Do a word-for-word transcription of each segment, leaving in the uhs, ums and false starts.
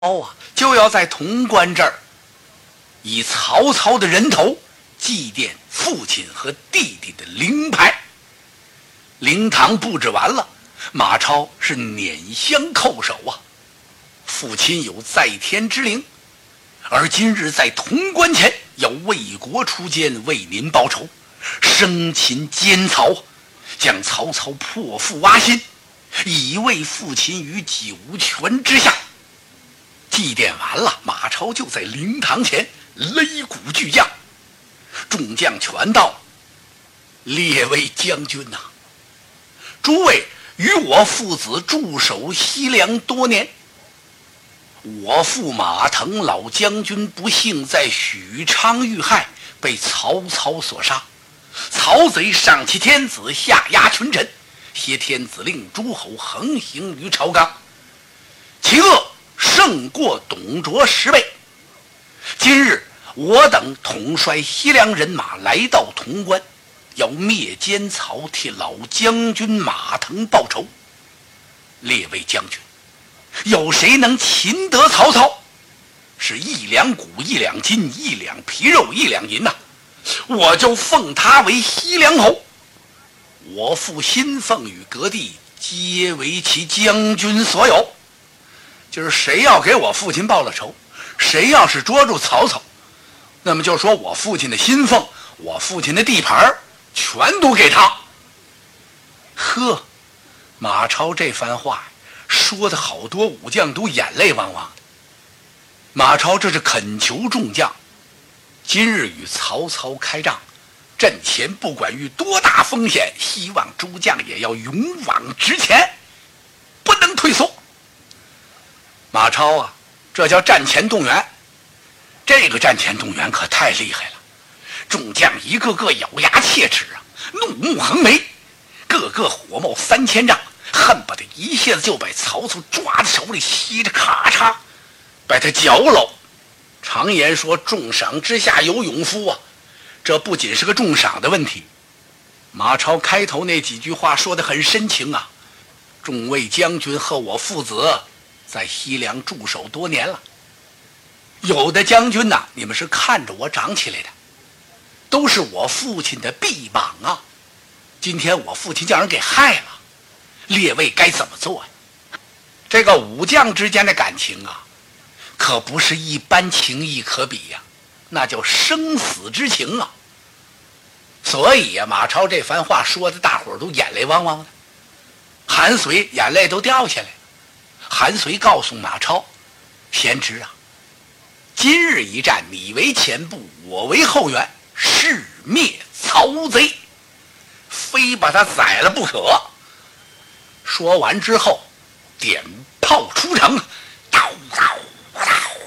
啊，就要在潼关这儿以曹操的人头祭奠父亲和弟弟的灵牌。灵堂布置完了，马超是拈香叩首啊。父亲有在天之灵，而今日在潼关前要为国出奸，为您报仇，生擒奸曹，将曹操破腹挖心，以为父亲于九泉之下。祭奠完了，马超就在灵堂前擂鼓巨将，众将全到了。列位将军呐、啊，诸位与我父子驻守西凉多年，我父马腾老将军不幸在许昌遇害，被曹操所杀。曹贼上欺天子，下压群臣，挟天子令诸侯横行于朝纲，其恶胜过董卓十倍。今日我等统帅西凉人马来到潼关，要灭奸曹，替老将军马腾报仇。列位将军，有谁能擒得曹操？是一两骨一两金，一两皮肉一两银呐、啊！我就奉他为西凉侯，我父新凤与各地皆为其将军所有。就是谁要给我父亲报了仇，谁要是捉住曹操，那么就说我父亲的新凤，我父亲的地盘全都给他。呵，马超这番话说的好多武将都眼泪汪汪的。马超这是恳求众将，今日与曹操开仗，阵前不管遇多大风险，希望诸将也要勇往直前，不能退缩。马超啊，这叫战前动员。这个战前动员可太厉害了，众将一个个咬牙切齿啊，怒目横眉，个个火冒三千丈，恨不得一下子就把曹操抓在手里，吸着咔嚓把他嚼喽。常言说重赏之下有勇夫啊，这不仅是个重赏的问题。马超开头那几句话说得很深情啊，众位将军和我父子在西凉驻守多年了，有的将军呐、啊，你们是看着我长起来的，都是我父亲的臂膀啊。今天我父亲叫人给害了，列位该怎么做呀？这个武将之间的感情啊，可不是一般情谊可比呀、啊，那叫生死之情啊。所以呀、啊，马超这番话说的大伙儿都眼泪汪汪的，韩遂眼泪都掉下来。韩遂告诉马超，贤侄啊，今日一战，你为前部，我为后援，誓灭曹贼，非把他宰了不可。说完之后，点炮出城，叨叨叨，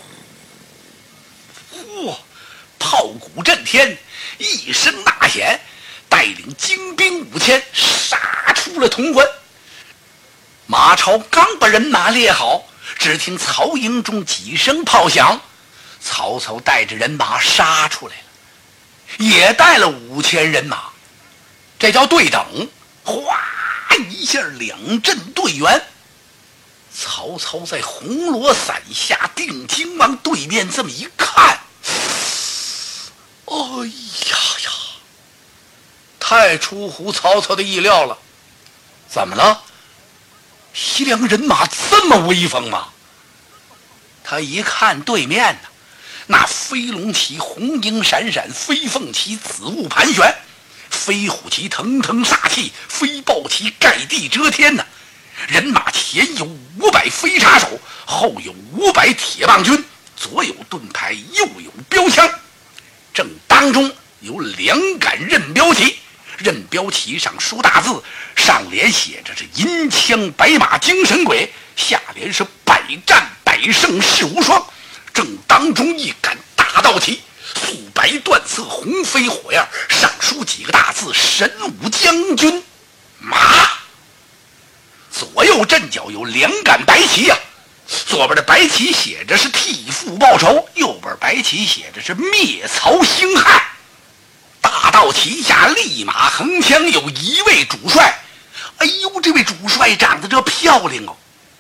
嚯，炮鼓震天，一声呐喊，带领精兵五千杀出了潼关。马超刚把人马列好，只听曹营中几声炮响，曹操带着人马杀出来了，也带了五千人马，这叫对等。哗一下，两阵对圆。曹操在红罗伞下定睛往对面这么一看，哎呀呀，太出乎曹操的意料了。怎么了？西凉人马这么威风吗？他一看对面呢，那飞龙旗红缨闪闪，飞凤旗紫雾盘旋，飞虎旗腾腾煞气，飞豹旗盖地遮天呢。人马前有五百飞叉手，后有五百铁棒军，左有盾牌，右有标枪，正当中有两杆刃标旗，刃标旗上书大字，上联写着是银枪白马精神鬼，下联是百战百胜誓无双。正当中一杆大道旗，素白缎色，红飞火焰，上书几个大字，神武将军马。左右阵脚有两杆白旗呀、啊，左边的白旗写着是替父报仇，右边白旗写着是灭曹兴汉。大道旗下立马横枪有一位主帅，哎呦，这位主帅长得这漂亮哦，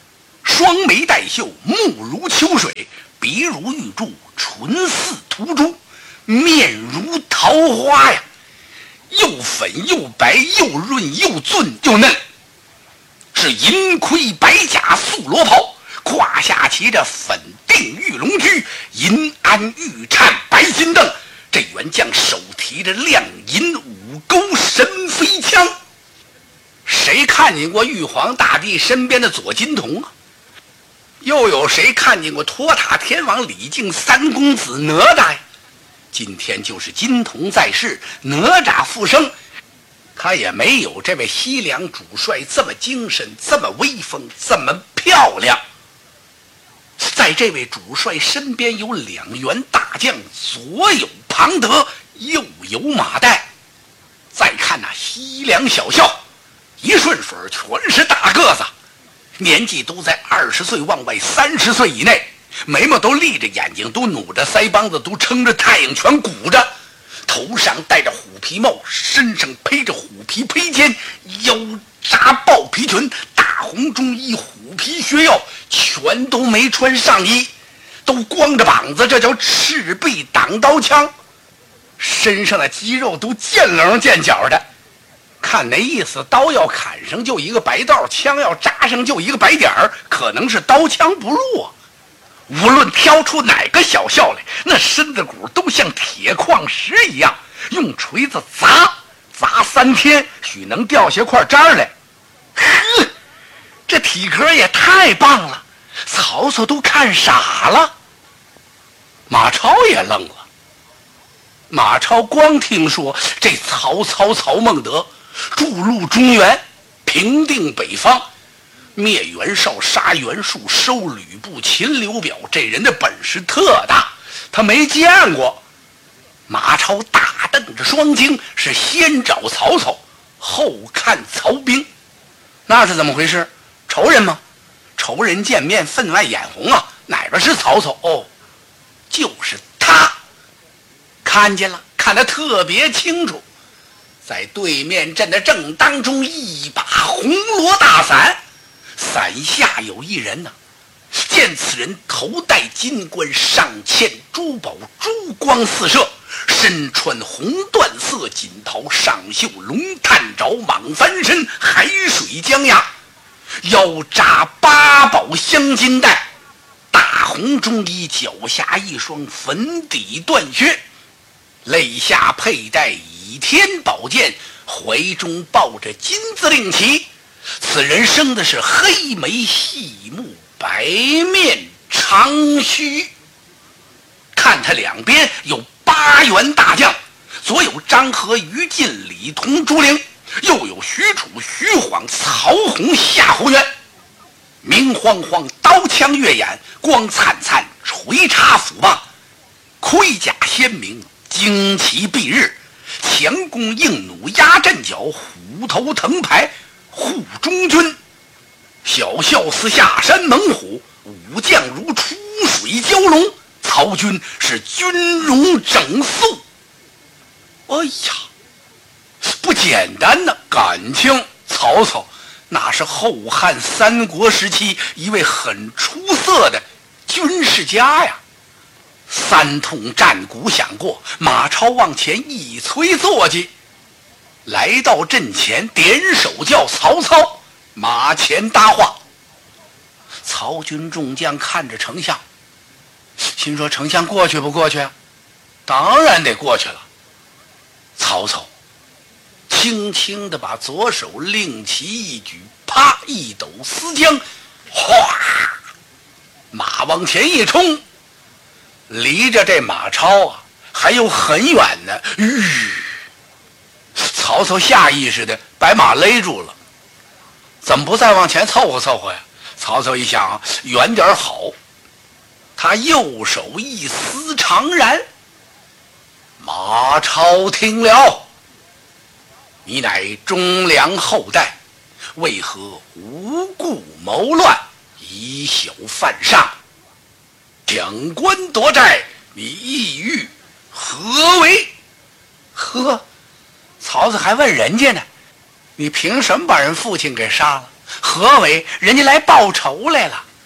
双眉带秀，目如秋水，鼻如玉柱，唇似涂朱，面如桃花呀，又粉又白，又润又俊又嫩，是银盔白甲素罗袍，胯下骑着粉定玉龙驹，银鞍玉颤白金镫，这员将手提着亮银五钩神飞枪。谁看见过玉皇大帝身边的左金童啊？又有谁看见过托塔天王李靖三公子哪吒呀？今天就是金童在世，哪吒复生，他也没有这位西凉主帅这么精神，这么威风，这么漂亮。在这位主帅身边有两员大将，左有庞德，右有马岱。再看那西凉小校，一顺水全是大个子，年纪都在二十岁往外三十岁以内，眉毛都立着，眼睛都努着，腮帮子都撑着，太阳全鼓着，头上戴着虎皮帽，身上披着虎皮披肩，腰扎豹皮裙，大红中衣，虎皮靴鹞，全都没穿上衣，都光着膀子，这叫赤壁挡刀枪，身上的肌肉都见棱见角的，看那意思，刀要砍上就一个白道，枪要扎上就一个白点儿，可能是刀枪不入啊。无论挑出哪个小校来，那身子骨都像铁矿石一样，用锤子砸砸三天，许能掉下块渣来。呵，这体格也太棒了，曹操都看傻了。马超也愣了。马超光听说这曹操曹孟德筑路中原，平定北方，灭袁绍，杀袁术，收吕布，擒刘表，这人的本事特大，他没见过。马超大瞪着双睛，是先找曹操，后看曹兵。那是怎么回事？仇人吗？仇人见面分外眼红啊！哪个是曹操？哦，就是他。看见了，看得特别清楚，在对面阵的正当中，一把红罗大伞，伞下有一人呢、啊。见此人头戴金冠，上嵌珠宝，珠光四射，身穿红缎色锦袍，上绣龙探爪，蟒翻身，海水江崖，腰扎八宝镶金带，大红中衣，脚下一双粉底缎靴，肋下佩戴倚天宝剑，怀中抱着金字令旗。此人生的是黑眉细目，白面长须。看他两边有八员大将，左有张合、于禁、李同、朱灵，右有许褚、徐晃、曹洪、夏侯渊。明晃晃，刀枪月眼，光灿灿，锤叉斧棒，盔甲鲜明，旌旗蔽日，强弓硬弩压阵脚，虎头腾牌护中军。小校似下山猛虎，武将如出水蛟龙，曹军是军容整肃。哎呀，不简单呐！感情曹操那是后汉三国时期一位很出色的军事家呀。三通战鼓响过，马超往前一催坐骑，来到阵前，点手叫曹操马前搭话。曹军众将看着丞相，心说丞相过去不过去？当然得过去了。曹操轻轻地把左手令旗一举，啪一抖丝缰，哗，马往前一冲，离着这马超啊还有很远呢。吁，曹操下意识的把马勒住了，怎么不再往前凑合凑合呀？曹操一想，远点好，他右手一撕长髯。马超听了，你乃忠良后代，为何无故谋乱，以小犯上，抢官夺寨，你意欲何为？呵，曹操还问人家呢，你凭什么把人父亲给杀了？何为？人家来报仇来了。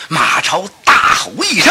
马超大吼一声，